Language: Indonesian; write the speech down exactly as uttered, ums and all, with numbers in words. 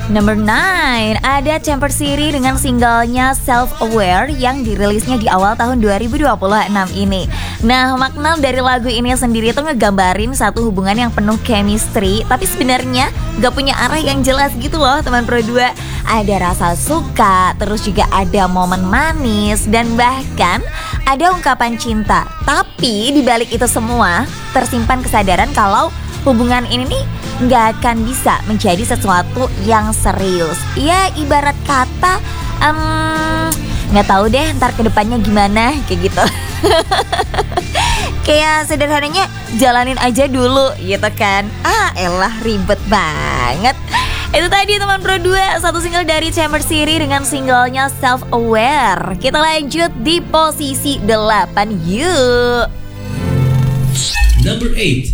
Number nine, ada Chamber Siri dengan singlenya Self Aware yang dirilisnya di awal tahun dua ribu dua puluh enam ini. Nah, makna dari lagu ini sendiri tuh ngegambarin satu hubungan yang penuh chemistry, tapi sebenarnya gak punya arah yang jelas gitu loh teman Pro dua. Ada rasa suka, terus juga ada momen manis, dan bahkan ada ungkapan cinta. Tapi di balik itu semua tersimpan kesadaran kalau hubungan ini nih gak akan bisa menjadi sesuatu yang serius. Ya ibarat kata um, gak tahu deh ntar kedepannya gimana, kayak gitu. Kayak sederhananya jalanin aja dulu gitu kan. Ah elah ribet banget. Itu tadi teman Pro dua, satu single dari Chamber Siri dengan singlenya Self Aware. Kita lanjut di posisi delapan yuk. Number eight.